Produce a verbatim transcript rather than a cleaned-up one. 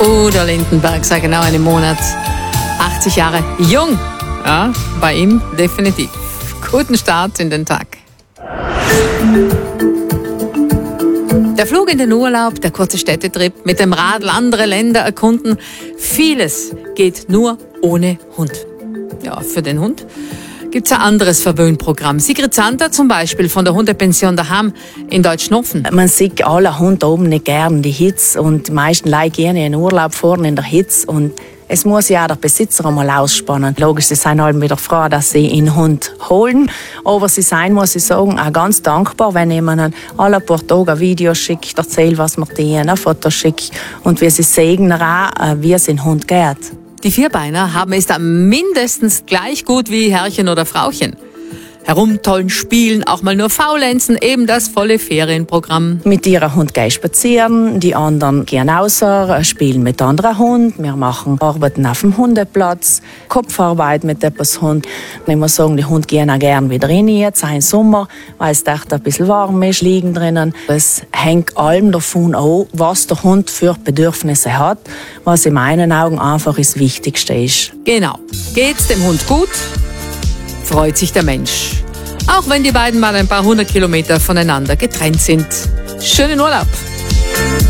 Udo Lindenberg seit genau einem Monat. achtzig Jahre jung. Ja, bei ihm definitiv. Guten Start in den Tag. Der Flug in den Urlaub, der kurze Städtetrip, mit dem Radl andere Länder erkunden. Vieles geht nur ohne Hund. Ja, für den Hund gibt's ein anderes Verwöhnprogramm. Sigrid Santer zum Beispiel von der Hundepension daheim in Deutschnofen. Man sieht alle Hunde oben nicht gern die Hitze und die meisten Leute gehen in den Urlaub vorne in der Hitze und es muss ja der Besitzer einmal ausspannen. Logisch, sie sind halt wieder froh, dass sie einen Hund holen. Aber sie sind, muss ich sagen, auch ganz dankbar, wenn jemand alle paar Tage ein Video schickt, erzählt, was man denen, ein Foto schickt und wie sie segnen auch, wie es den Hund geht. Die Vierbeiner haben es da mindestens gleich gut wie Herrchen oder Frauchen. Herumtollen, spielen, auch mal nur faulenzen, eben das volle Ferienprogramm. Mit ihrem Hund gehen spazieren, die anderen gehen außer, spielen mit anderen Hunden. Wir machen Arbeiten auf dem Hundeplatz, Kopfarbeit mit etwas Hund. Ich muss sagen, die Hunde gehen auch gerne wieder rein jetzt, im Sommer, weil es echt ein bisschen warm ist, liegen drinnen. Es hängt allem davon ab, was der Hund für Bedürfnisse hat, was in meinen Augen einfach das Wichtigste ist. Genau. Geht's dem Hund gut, freut sich der Mensch. Auch wenn die beiden mal ein paar hundert Kilometer voneinander getrennt sind. Schönen Urlaub!